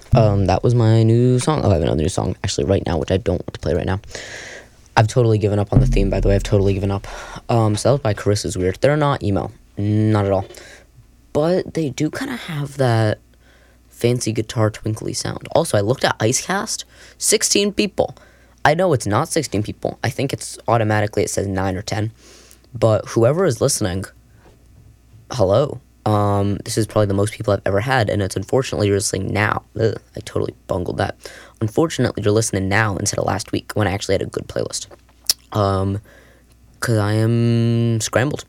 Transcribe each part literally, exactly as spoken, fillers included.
Um, that was my new song. Oh, I have another new song actually right now, which I don't want to play right now. I've totally given up on the theme, by the way. I've totally given up. Um, so that was by Carissa's Weird. They're not emo. Not at all. But they do kind of have that fancy guitar twinkly sound. Also, I looked at IceCast. sixteen people. I know it's not sixteen people. I think it's automatically, it says nine or ten. But whoever is listening, hello. Um, this is probably the most people I've ever had, and it's unfortunately you're listening now. Ugh, I totally bungled that. Unfortunately, you're listening now instead of last week when I actually had a good playlist. Um, because I am scrambled.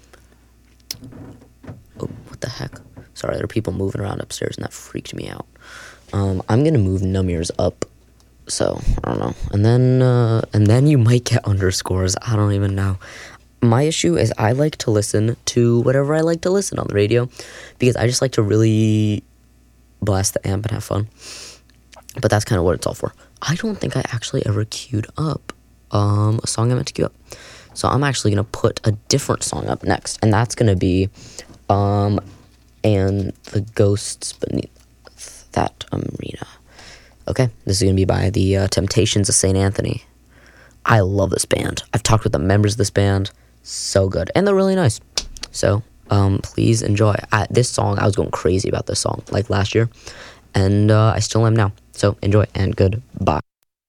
Oh, what the heck? Sorry, there are people moving around upstairs, and that freaked me out. Um, I'm gonna move num ears up, so I don't know. And then, uh, and then you might get underscores. I don't even know. My issue is I like to listen to whatever I like to listen on the radio, because I just like to really blast the amp and have fun. But that's kind of what it's all for. I don't think I actually ever queued up um, a song I meant to queue up. So I'm actually going to put a different song up next, and that's going to be um, And the Ghosts Beneath That Arena. Okay, this is going to be by the uh, Temptations of Saint Anthony. I love this band. I've talked with the members of this band. So good. And they're really nice. So, um, please enjoy. I, this song, I was going crazy about this song, like last year. And uh, I still am now. So, enjoy and goodbye.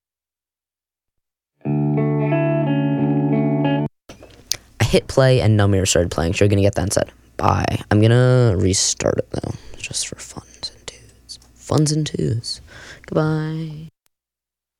I hit play and Numir started playing. So you're going to get that instead. Bye. I'm going to restart it, though. Just for funs and twos. Funs and twos. Goodbye.